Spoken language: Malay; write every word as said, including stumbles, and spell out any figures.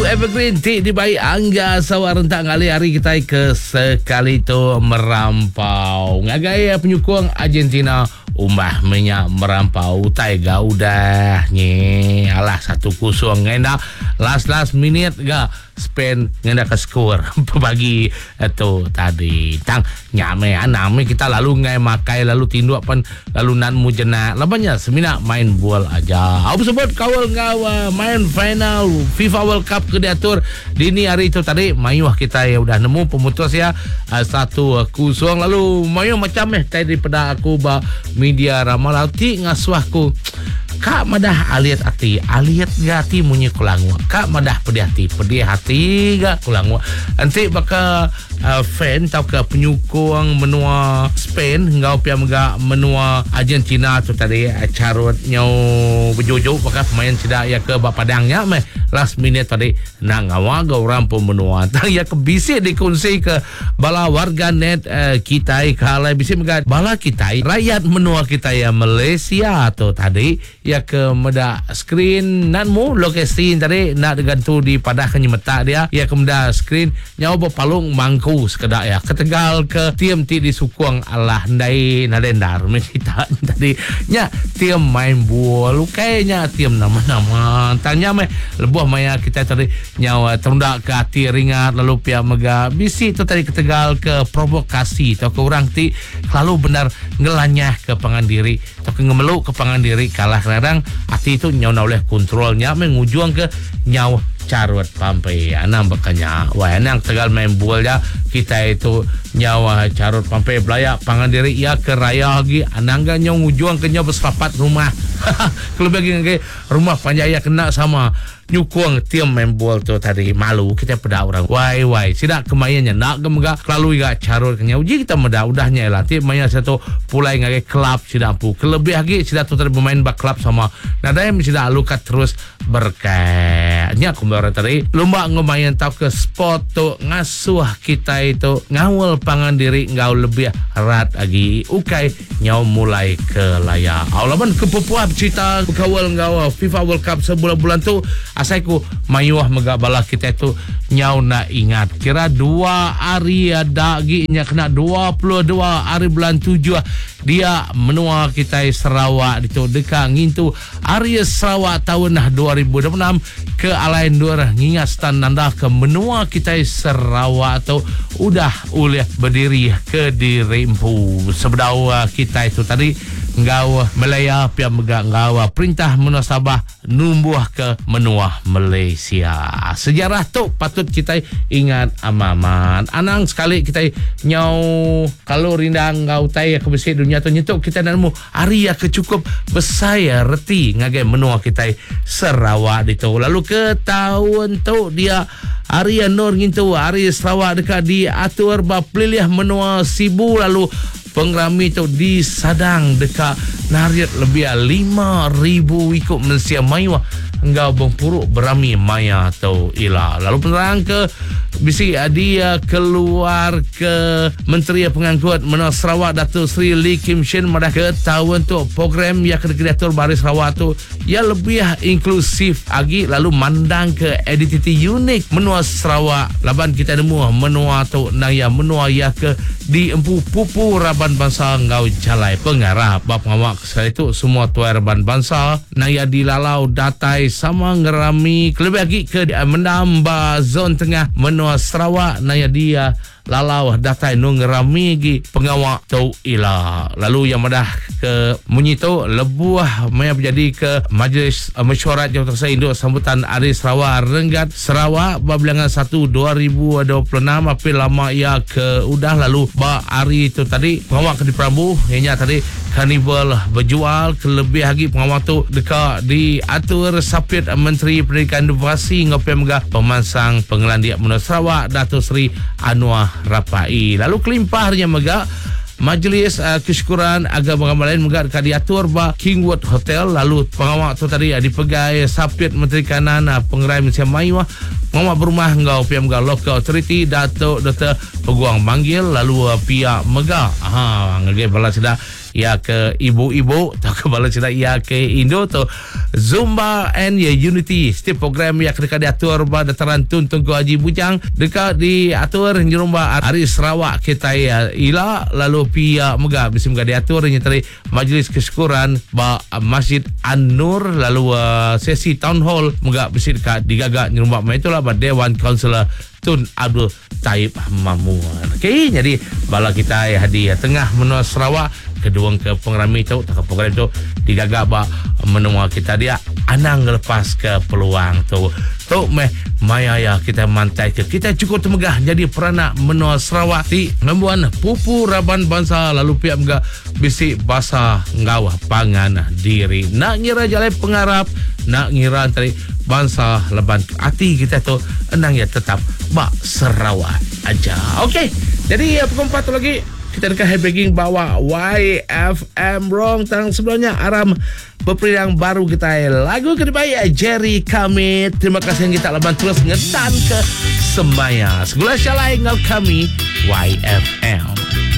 lagu Evergreen ti di bayi angga sawa rentak ngali hari kita ke sekali tu merampau ngagai penyukung Argentina umbah minyak merampau taiga udah nye alah satu kusung ngenda last last minute ga Spain ngenda ke skor pagi itu tadi tang nyame aname kita lalu ngai makai lalu tinduk pan lalu nan mujena labanya semina main bola aja apa sebut kawal ngawa main final FIFA World Cup ke diatur dini hari itu tadi mayuh kita ya udah nemu pemutus ya satu kusung lalu mayuh macam eh tadi pada aku ba media ramal ti ngasuahku kak madah aliat hati aliat gati munyi kulangwa kak madah pedih hati pedih hati gak kulangwa nanti baka uh, fan tau ke penyukung menua Spain ngau pia mega menua Argentina tu tadi carut nyau bejojo baka pemain tidak ya ke bapadangnya meh last minute tadi nak ngawa gau rampu menua tang ya ke bisi dikunci ke bala warga net uh, kita kalai bisi mega bala kita rakyat menua kita ya Malaysia tu tadi ya ke meda screen nanmu lokasi tadi nak digantu di padah kenyemeta dia ya ke meda screen nyawa berpalung mangku sekedak ya ketegal ke tim ti di sukung Allah ndai nadendar kita tadi nya tim main bola kayaknya tim nama-nama tanya meh lebuh maya kita tadi nyawa terunda ke hati ringat lalu pia mega bisi tu tadi ketegal ke provokasi atau ke orang ti lalu benar ngelanyah ke pangandiri atau ke ngemeluk ke pangandiri kalah kadang hati itu nyawa oleh kontrolnya mengujuang ke nyawa carut pampai anang bekanya wah anang tegal main bola kita itu nyawa carut pampai belaya pangandiri ya ke raya lagi anang ga nyawa ngujuang ke nyawa bersepapat rumah kelebih lagi rumah panjaya kena sama nyukung tim main bola tu tadi malu kita pada orang wai wai sidak kemayannya nak gemega lalu ga carut ke nyawa kita meda udahnya lah ti maya satu pulai ngage klub sidak pu kelebih lagi sidak tu tadi bermain bak klub sama nadai sidak lukat terus berkahnya kembali tadi lomba ngemayan tau ke sport tu ngasuh kita itu ngawal pangan diri ngau lebih erat lagi ukai nyau mulai ke layar awalaman kepupuan cerita kawal ngau FIFA World Cup sebulan-bulan tu asaiku mayuah mega bala kita itu nyau nak ingat kira dua hari ada ginya kena dua puluh dua hari bulan tujuh dia menua kita Sarawak itu dekat ngintu hari Sarawak tahun dua ribu dua puluh enam ke alain dua ngingat stan nanda ke menua kita Sarawak atau udah ulih berdiri ke dirimpu sebedau kita itu tadi ngau Malaya pia mega ngau perintah menua Sabah numbuh ke menua Malaysia sejarah tu patut kita ingat amaman anang sekali kita nyau kalau rindang ngau tai ke besi dunia tu nyetuk kita nemu hari ya kecukup besaya reti ngagai menua kita Sarawak itu lalu ke tahun tu dia hari nur ngintu hari Sarawak dekat diatur bapilih menua Sibu lalu pengrami tu di Sadang dekat nariat lebih lima ribu ikut Malaysia Maya enggau bengpuruk berami maya atau ila lalu penerang ke bisi dia keluar ke Menteri Pengangkut Menua Sarawak Datuk Seri Lee Kim Shin madah ke tahun tu program yang kena diatur Baris Sarawak tu ya lebih inklusif lagi lalu mandang ke identiti unik Menua Sarawak laban kita nemu menua tu naya menua ya ke di empu pupu Raban Bangsa ngau jalai pengarah bab ngawak sekali itu semua tuai Raban Bangsa naya dilalau datai sama ngerami lebih lagi ke menambah zon tengah menua Sarawak naya dia lalau datai nu ngerami gi pengawak tau ila lalu yang madah ke munyi tu lebuah maya berjadi ke majlis uh, mesyuarat Jawatankuasa Induk sambutan Hari Sarawak Renggat Sarawak babilangan satu dua ribu dua puluh enam apil lama ia ke udah lalu ba hari tu tadi pengawak ke di Perambu ianya tadi karnival berjual kelebih lagi pengawak tu dekat diatur sapit Menteri Pendidikan Inovasi ngopi megah pemansang pengelandiak Menua Sarawak Datuk Seri Anwar Rapai lalu kelimpahnya megah Majlis uh, Kesyukuran Agama-agama lain megah dekat diatur ba Kingwood Hotel lalu pengawak tu tadi uh, dipegai sapit Menteri Kanan uh, Pengerai Malaysia Melayu pengawak berumah ngau pihak megah Local Authority Datuk Doktor Peguang Manggil lalu uh, pihak megah aha ngagai bala sudah ya ke ibu-ibu atau ke bala cina ya ke Indo tu Zumba and ya Unity. Setiap program yang dekat diatur ba dataran Tun Tunku Haji Bujang dekat diatur nyerumba hari Sarawak kita ya ila lalu pia mega bisa mega diatur nya tadi majlis kesyukuran ba Masjid An-Nur lalu uh, sesi town hall mega bisa dekat digagak nyerumba itulah ba Dewan Kaunselor Tun Abdul Taib Mamuan. Okey, jadi bala kita ya hadiah tengah menua Sarawak kedua ke pengrami tu tak program tu digagak ba menua kita dia anang lepas ke peluang tu tu meh maya ya kita mantai ke kita cukup temegah jadi peranak menua Sarawak di membuan pupu raban bangsa lalu pihak mega bisik bahasa ngawah pangan diri nak ngira jalai pengarap nak ngira tadi bangsa leban hati kita tu enang ya tetap bak Sarawak aja. Okey, jadi ya pukul empat tu lagi kita dekat headbanging bawa Y F M Rong tang sebelumnya aram berperiang baru kita lagu kedua Jerry Kamit. Terima kasih yang kita leban terus ngetan ke semaya segala syalai ngal kami Y F M.